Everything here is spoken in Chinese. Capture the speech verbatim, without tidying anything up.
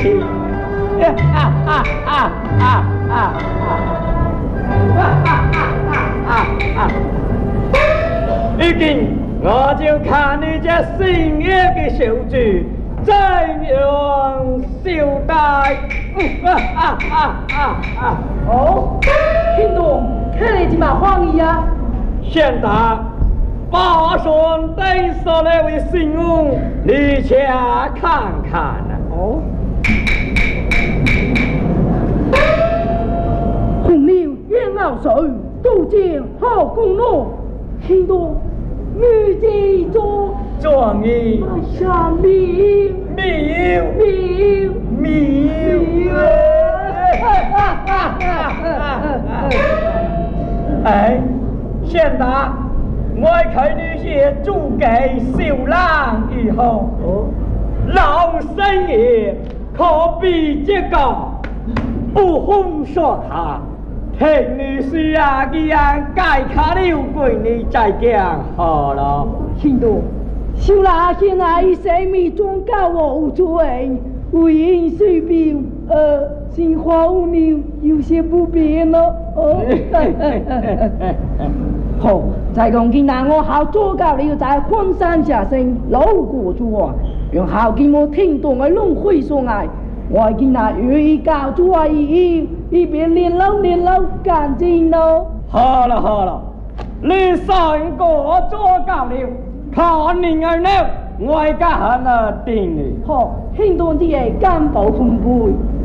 气，哈哈哈哈哈哈！如今我就看你这新约的小子怎样交代。 哦，听懂，看来就蛮欢喜啊。 现在把孙等说那位新翁，你且看看啊。 哦。红柳燕傲水，渡江好公路，听懂。女记中状元下命命命命哎，现在我看你些诸给小郎以后，老生爷可比这个不风说他。听你是啊，既然解开了鬼，你再讲好了。 听到，小郎现在以生命忠告我无罪，为因随病，呃，心花无牛，有些不便了。哦，好，再讲今日我好做到了，在荒山下生老过主啊，让好见我听懂的龙会所爱。我今日愿意告诉阿姨，一边练老练老干净喽。 好了好了，你三个做够了，看你儿呢，我家喊了定你。 好，很多的干部分配。